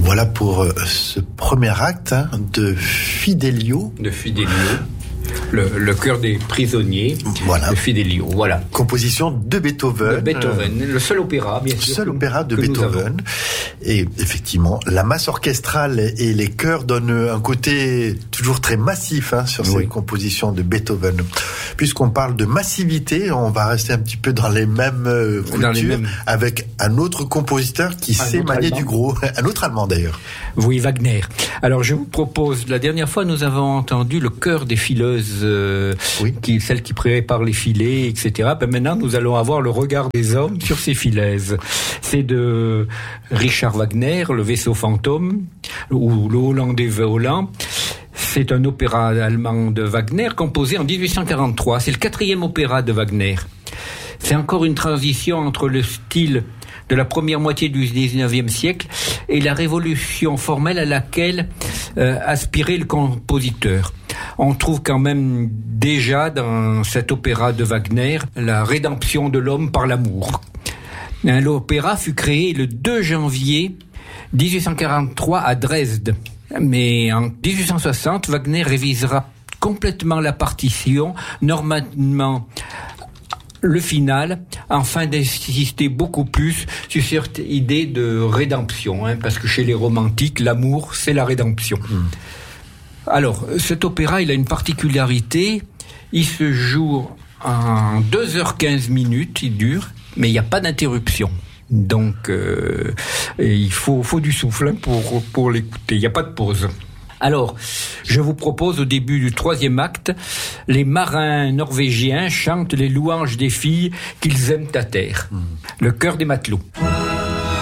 Voilà pour ce premier acte de Fidelio. Le cœur des prisonniers, voilà. De Fidelio, voilà. Composition de Beethoven. Le seul opéra, bien sûr. Seul opéra de Beethoven. Et effectivement, la masse orchestrale et les chœurs donnent un côté toujours très massif sur ces compositions de Beethoven. Puisqu'on parle de massivité, on va rester un petit peu dans les mêmes cultures, avec un autre compositeur qui sait manier du gros. Un autre Allemand d'ailleurs. Oui, Wagner. Alors je vous propose, la dernière fois nous avons entendu le chœur des fileuses, celles qui préparent les filets, etc. Ben maintenant nous allons avoir le regard des hommes sur ces filaises. C'est de Richard Wagner, le vaisseau fantôme, ou le Hollandais volant. C'est un opéra allemand de Wagner composé en 1843. C'est le 4e opéra de Wagner. C'est encore une transition entre le style de la première moitié du 19e siècle et la révolution formelle à laquelle aspirait le compositeur. On trouve quand même déjà dans cet opéra de Wagner la rédemption de l'homme par l'amour. L'opéra fut créé le 2 janvier 1843 à Dresde. Mais en 1860, Wagner révisera complètement la partition, normalement le final, afin d'insister beaucoup plus sur cette idée de rédemption, parce que chez les romantiques, l'amour, c'est la rédemption. Alors, cet opéra, il a une particularité, il se joue en 2h15, il dure, mais il n'y a pas d'interruption. Donc, il faut du souffle pour l'écouter, il n'y a pas de pause. Alors, je vous propose au début du 3e acte, les marins norvégiens chantent les louanges des filles qu'ils aiment à terre. Le chœur des matelots.